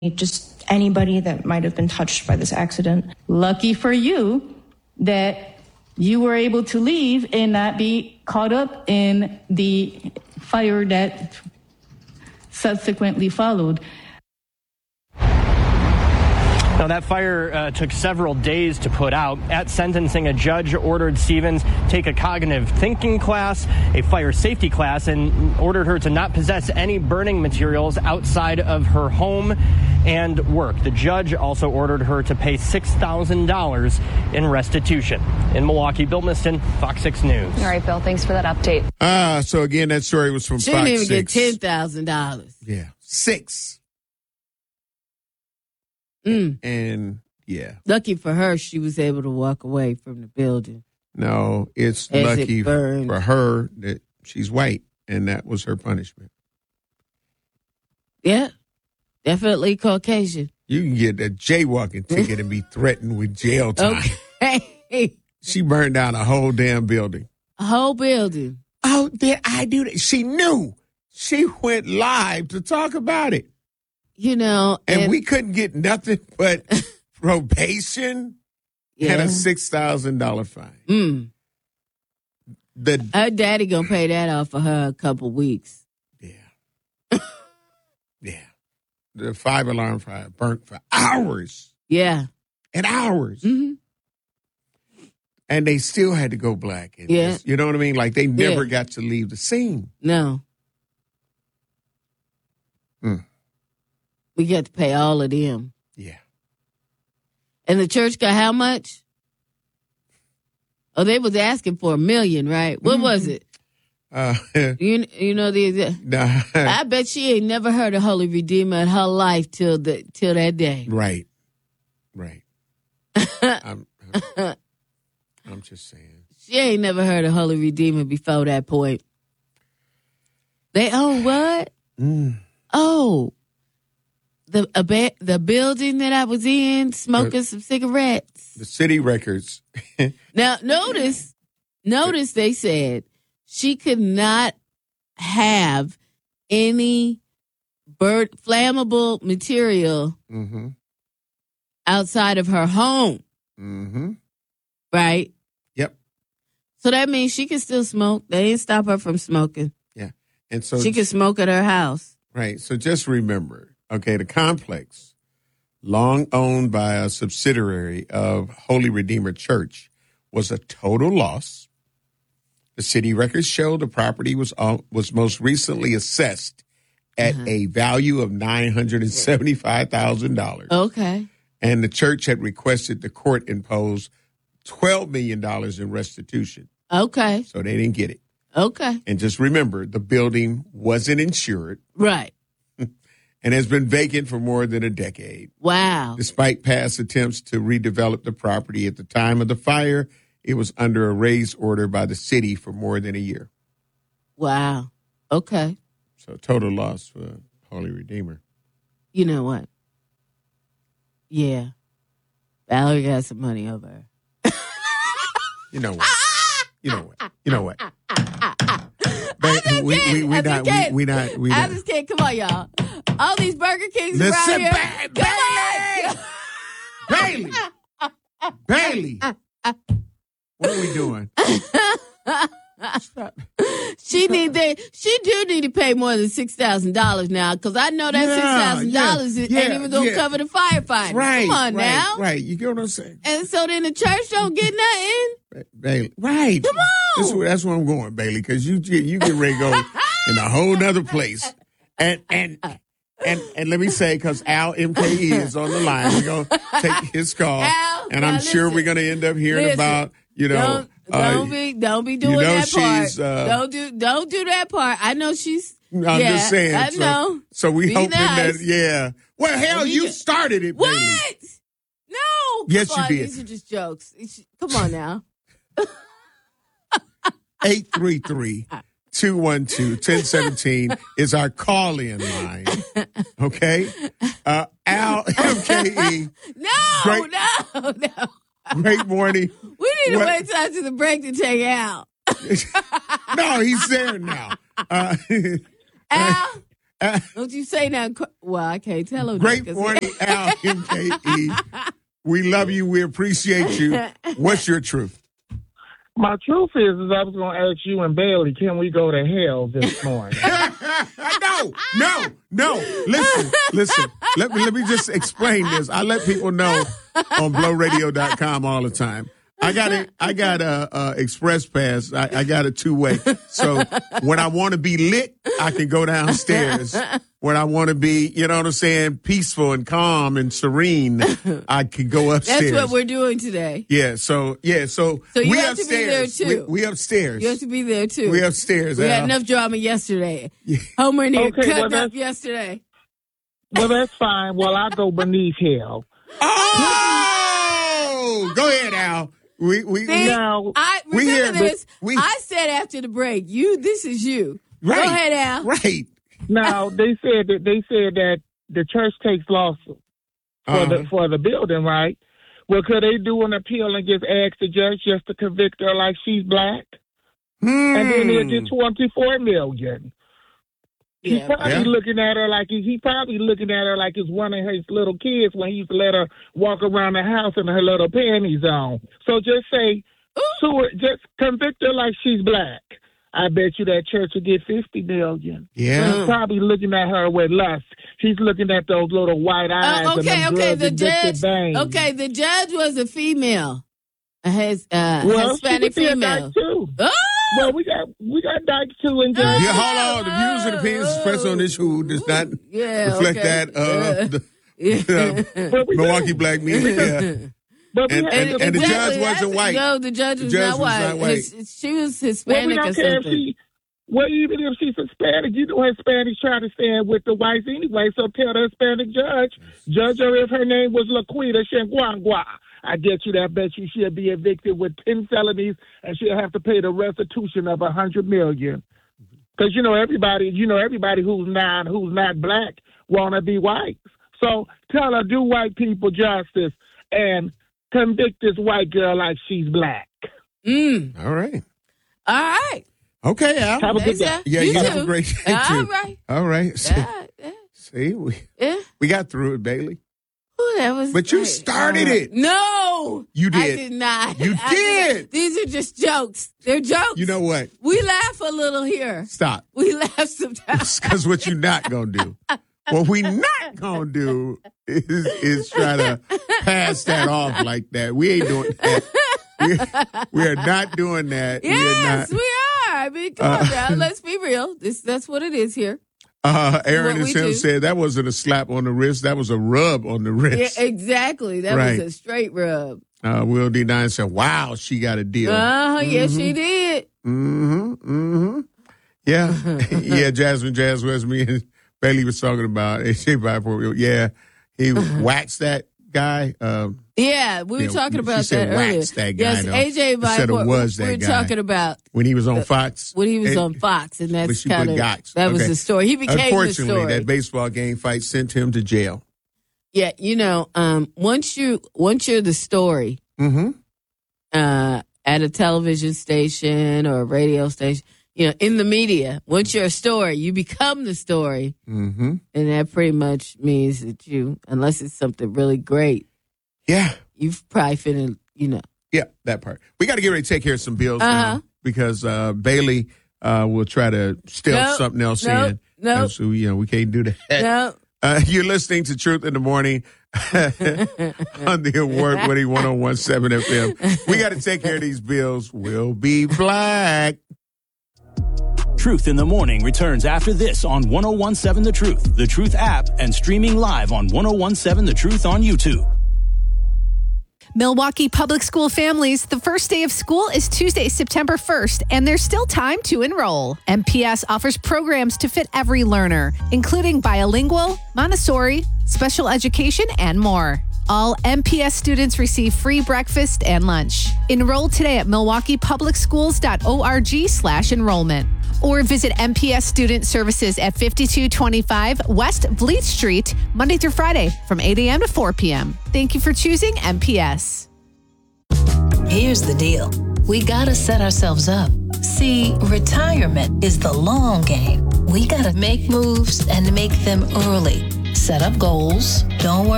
just anybody that might have been touched by this accident. Lucky for you that you were able to leave and not be caught up in the fire that subsequently followed. Now, that fire took several days to put out. At sentencing, a judge ordered Stevens take a cognitive thinking class, a fire safety class, and ordered her to not possess any burning materials outside of her home and work. The judge also ordered her to pay $6,000 in restitution. In Milwaukee, Bill Miston, Fox 6 News. All right, Bill, thanks for that update. So again, that story was from she Fox 6. She didn't even get $10,000. Yeah, 6. And yeah. Lucky for her, she was able to walk away from the building. No, it's lucky for her that she's white, and that was her punishment. Yeah, definitely Caucasian. You can get a jaywalking ticket and be threatened with jail time. Okay. She burned down a whole damn building. A whole building. Oh, did I do that? She knew. She went live to talk about it. You know, and we couldn't get nothing but probation and a $6,000 fine. Her daddy gonna pay that off for her a couple weeks. Yeah. Yeah. The 5-alarm fire burnt for hours. Yeah. And hours. Mm-hmm. And they still had to go black. And you know what I mean? Like they never got to leave the scene. No. We got to pay all of them. Yeah. And the church got how much? Oh, they was asking for $1 million, right? What was it? You know the nah. I bet she ain't never heard of Holy Redeemer in her life till that day. Right. I'm just saying. She ain't never heard of Holy Redeemer before that point. They own what? Oh. The building that I was in, smoking some cigarettes. The city records. Now, notice they said she could not have any flammable material outside of her home. Mm-hmm. Right? Yep. So that means she can still smoke. They didn't stop her from smoking. Yeah. And so she can smoke at her house. Right. So just remember. Okay, the complex, long owned by a subsidiary of Holy Redeemer Church, was a total loss. The city records show the property was most recently assessed at a value of $975,000. Okay. And the church had requested the court impose $12 million in restitution. Okay. So they didn't get it. Okay. And just remember, the building wasn't insured. Right. And has been vacant for more than a decade. Wow. Despite past attempts to redevelop the property at the time of the fire, it was under a raise order by the city for more than a year. Wow. Okay. So total loss for Holy Redeemer. You know what? Yeah. Valerie got some money over her. You know what? I just can't. Come on, y'all. All these Burger Kings around here. Bailey. What are we doing? She do need to pay more than $6,000 now, because I know that $6,000 ain't even gonna cover the firefighter. Right, come on now. Right, you get what I'm saying? And so then the church don't get nothing. Bailey, right? Come on. That's where I'm going, Bailey, because you get ready to go in a whole nother place. And let me say, because Al MKE is on the line, we're gonna take his call, and I'm sure we're gonna end up hearing about Don't be doing that part. Don't do that part. I know she's. I'm just saying. I know. So we hoping that. Well, hell, you started it. What? Baby. No. Yes, you did. These are just jokes. Come on now. 833-212-1017 is our call-in line. Okay, Al MKE. No. Great morning. We need to wait till after the break to take Al. No, he's there now. Al, Don't you say that. Well, I can't tell him. Great morning, Al, MKE. We love you. We appreciate you. What's your truth? My truth is I was going to ask you and Bailey, can we go to hell this morning? No. Listen. Let me just explain this. I let people know on blowradio.com all the time. I got a express pass. I got a 2-way. So when I want to be lit, I can go downstairs. When I want to be, you know what I'm saying, peaceful and calm and serene, I can go upstairs. That's what we're doing today. Yeah. So you we have upstairs. to be there too. We upstairs. You have to be there too. We upstairs. We had enough drama yesterday. Homer and here cut up yesterday. Well, that's fine. Well, I go beneath hell. Oh, go ahead, Al. I said after the break, this is you. Right. Go ahead, Al. Right. Now they said that the church takes losses for the building, right? Well, could they do an appeal and just ask the judge just to convict her like she's black, and then they'll get $24 million? He's probably looking at her like it's one of his little kids when he used to let her walk around the house in her little panties on. So just say, just convict her like she's black. I bet you that church will get $50 million. Yeah. He's probably looking at her with lust. He's looking at those little white eyes. The judge was a female. Hispanic female. Too. Oh! Well, we got dykes too in judge. Yeah, hold on. The views and opinions expressed on this show does not reflect that of the Milwaukee black media. And the judge wasn't white. No, the judge was not white. She was Hispanic or something. Even if she's Hispanic, Hispanics try to stand with the whites anyway, so tell the Hispanic judge her if her name was Laquita Shenguangua. I get you that. Bet you she'll be evicted with 10 felonies and she'll have to pay the restitution of $100 million. Because everybody who's not black wanna be white. So tell her, do white people justice and convict this white girl like she's black. All right. Okay, Al. Have a good day. Yeah, you have a great day too. All right. See, we got through it, Bailey. But you started it. No. You did. I did not. You did. These are just jokes. They're jokes. You know what? We laugh a little here. Stop. We laugh sometimes. Because what you're not going to do. What we not going to do is try to pass that off like that. We ain't doing that. We are not doing that. Yes, we are. I mean, come on now. Let's be real. That's what it is here. Aaron and Tim said that wasn't a slap on the wrist. That was a rub on the wrist. Yeah, exactly. That was a straight rub. Will D9 said, wow, she got a deal. Yes, she did. Yeah. Yeah, Jasmine Jazz was me and Bailey was talking about AJ Bipolar. Yeah, he waxed that guy. Yeah, we were talking about that earlier. Waxed that guy, yes, AJ Bipolar. We were talking about when he was on Fox. When he was on Fox, and that's kind of that was the story. He became the story. Unfortunately, that baseball game fight sent him to jail. Yeah, once you're the story, at a television station or a radio station, in the media, once you're a story, you become the story. And that pretty much means that unless it's something really great. Yeah. You've probably finna, Yeah, that part. We got to get ready to take care of some bills now because Bailey will try to steal something else in. No. So, we can't do that. No. You're listening to Truth in the Morning on the award-winning 101.7 FM. We got to take care of these bills. We'll be black. Truth in the Morning returns after this on 101.7 The Truth app, and streaming live on 101.7 The Truth on YouTube. Milwaukee Public School families, the first day of school is Tuesday, September 1st, and there's still time to enroll. MPS offers programs to fit every learner, including bilingual, Montessori, special education, and more. All MPS students receive free breakfast and lunch. Enroll today at milwaukeepublicsschools.org/enrollment or visit MPS Student Services at 5225 West Vliet Street, Monday through Friday from 8 a.m. to 4 p.m. Thank you for choosing MPS. Here's the deal. We gotta set ourselves up. See, retirement is the long game. We gotta make moves and make them early. Set up goals. Don't worry